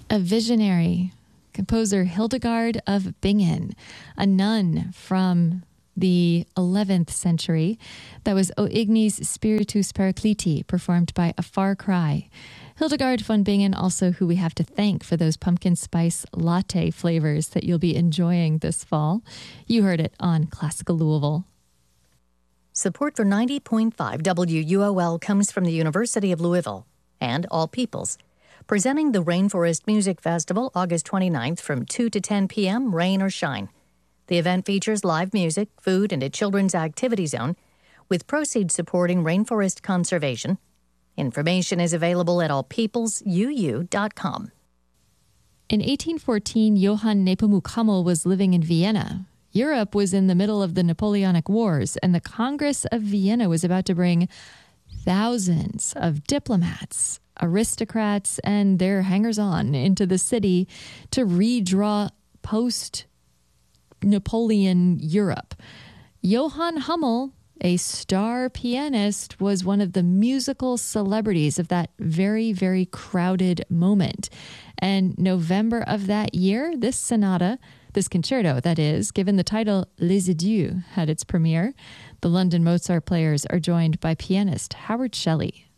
A visionary, composer Hildegard of Bingen, a nun from the 11th century. That was O Ignis Spiritus Paracliti, performed by A Far Cry. Hildegard von Bingen, also who we have to thank for those pumpkin spice latte flavors that you'll be enjoying this fall. You heard it on Classical Louisville. Support for 90.5 WUOL comes from the University of Louisville and All Peoples, presenting the Rainforest Music Festival August 29th from 2 to 10 p.m., rain or shine. The event features live music, food, and a children's activity zone, with proceeds supporting rainforest conservation. Information is available at allpeoplesuu.com. In 1814, Johann Nepomuk Hummel was living in Vienna. Europe was in the middle of the Napoleonic Wars, and the Congress of Vienna was about to bring thousands of diplomats, aristocrats, and their hangers-on into the city to redraw post-Napoleon Europe. Johann Hummel, a star pianist, was one of the musical celebrities of that very, very crowded moment. And November of that year, this concerto, that is, given the title Les Adieux, had its premiere. The London Mozart Players are joined by pianist Howard Shelley.